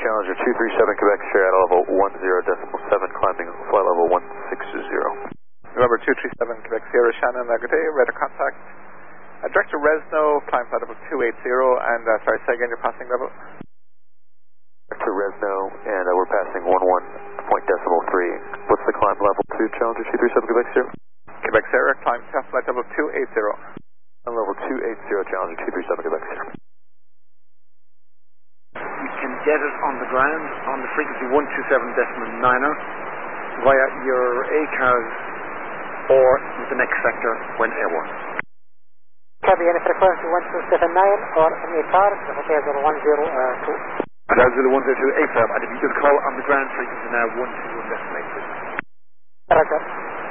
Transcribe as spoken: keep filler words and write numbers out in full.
Challenger two three seven Quebec Sierra at level one zero decimal seven, climbing flight level one six zero. November two three seven Quebec Sierra, Shannon, uh, good day, radar contact. Uh, direct to Resno, climb flight level two eight zero, and uh, sorry, say again your passing level. To Resno, and uh, we're passing one one point decimal three. What's the climb level to Challenger two three seven Quebec Sierra? Quebec Sierra, climb test flight level two eight zero. On level two eight zero, Challenger two three seven Quebec Sierra. You can get it on the ground on the frequency one two seven decimal niner via your A C A S or with the next sector when airborne. Copy, any frequency one two seven nine or an A C A R, the hotel zero one zero two. And that's zero one zero two A F A B, and if you just call on the ground frequency now one two one decimal eight. Roger.